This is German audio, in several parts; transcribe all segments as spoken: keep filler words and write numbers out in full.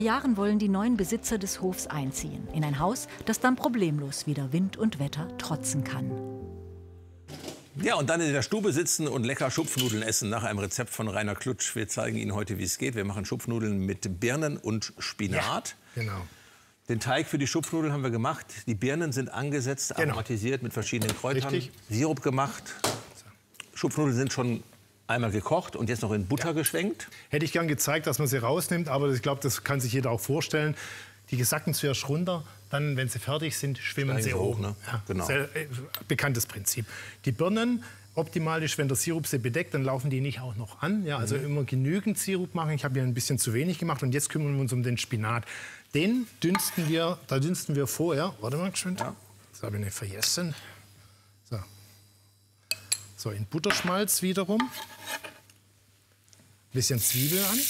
Jahren wollen die neuen Besitzer des Hofs einziehen. In ein Haus, das dann problemlos wieder Wind und Wetter trotzen kann. Ja, und dann in der Stube sitzen und lecker Schupfnudeln essen nach einem Rezept von Rainer Klutsch. Wir zeigen Ihnen heute, wie es geht. Wir machen Schupfnudeln mit Birnen und Spinat. Ja, genau. Den Teig für die Schupfnudeln haben wir gemacht. Die Birnen sind angesetzt, Genau. aromatisiert mit verschiedenen Kräutern. Richtig. Sirup gemacht. Schupfnudeln sind schon einmal gekocht und jetzt noch in Butter ja. geschwenkt. Hätte ich gern gezeigt, dass man sie rausnimmt, aber ich glaube, das kann sich jeder auch vorstellen. Die sacken zuerst runter, dann, wenn sie fertig sind, schwimmen Steigen sie hoch, hoch. Ne? Ja, genau. Sehr, äh, bekanntes Prinzip. Die Birnen, optimal ist, wenn der Sirup sie bedeckt, dann laufen die nicht auch noch an. Ja, also mhm. immer genügend Sirup machen. Ich habe hier ein bisschen zu wenig gemacht und jetzt kümmern wir uns um den Spinat. Den dünsten wir, da dünsten wir vorher. Warte mal, geschwind. Ja. Das habe ich nicht vergessen. So. So, in Butterschmalz wiederum. Ein bisschen Zwiebel an.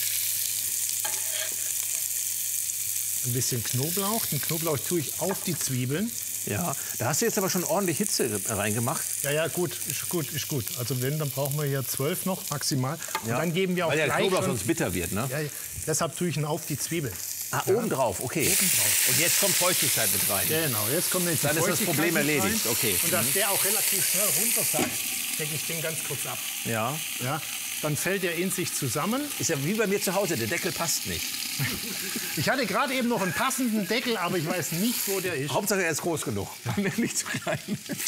Ein bisschen Knoblauch. Den Knoblauch tue ich auf die Zwiebeln. Ja, da hast du jetzt aber schon ordentlich Hitze reingemacht. Ja, ja, gut, ist gut, ist gut. Also wenn, dann brauchen wir hier zwölf noch maximal. Und ja. dann geben wir auch Weil der gleich Knoblauch schon, sonst bitter wird, ne? Ja, deshalb tue ich ihn auf die Zwiebeln. Ah, ja. obendrauf, okay. Obendrauf. Und jetzt kommt Feuchtigkeit mit rein. Genau, jetzt kommt nämlich die Dann ist das Problem erledigt, rein. okay. Und dass der auch relativ schnell runtersackt, decke ich den ganz kurz ab. Ja. Ja. Dann fällt er in sich zusammen. Ist ja wie bei mir zu Hause, der Deckel passt nicht. Ich hatte gerade eben noch einen passenden Deckel, aber ich weiß nicht, wo der ist. Hauptsache er ist groß genug, nicht zu klein.